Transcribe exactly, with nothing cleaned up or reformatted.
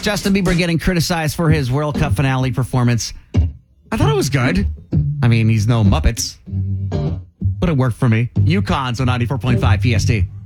Justin Bieber getting criticized for his World Cup finale performance. I thought it was good. I mean, he's no Muppets, but it worked for me. UConn's on ninety-four point five P S T.